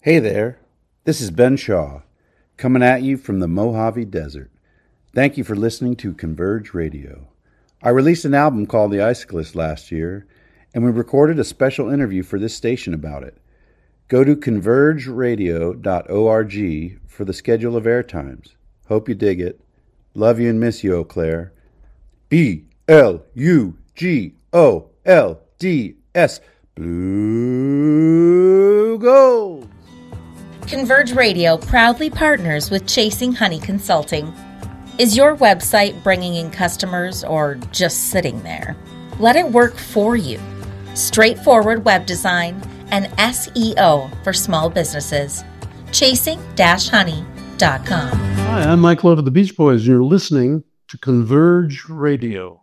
Hey there, this is Ben Shaw, coming at you from the Mojave Desert. Thank you for listening to Converge Radio. I released an album called The Iciclist last year, and we recorded a special interview for this station about it. Go to convergeradio.org for the schedule of air times. Hope you dig it. Love you and miss you, Eau Claire. BLUGOLDS, Blue Gold. Converge Radio proudly partners with Chasing Honey Consulting. Is your website bringing in customers or just sitting there? Let it work for you. Straightforward web design and SEO for small businesses. Chasing-honey.com. Hi, I'm Mike Love of the Beach Boys, and you're listening to Converge Radio.